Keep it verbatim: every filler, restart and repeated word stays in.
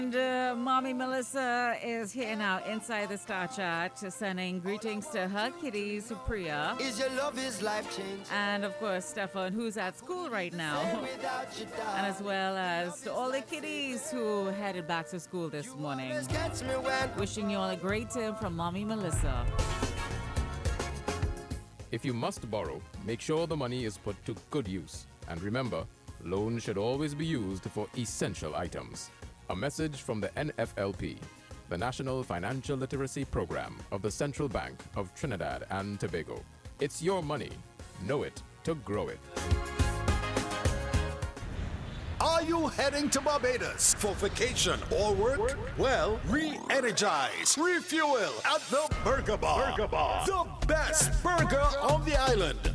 And uh, Mommy Melissa is here now inside the Star Chat, sending greetings to her kitties, Priya. Is your love is life change? And of course, Stefan, who's at school right now. And as well as to all the kiddies who headed back to school this morning. Wishing you all a great day from Mommy Melissa. If you must borrow, make sure the money is put to good use. And remember, loans should always be used for essential items. A message from the N F L P, the National Financial Literacy Program of the Central Bank of Trinidad and Tobago. It's your money. Know it to grow it. Are you heading to Barbados for vacation or work? Well, re-energize, refuel at the Burger Bar. Burger Bar. The best burger on the island.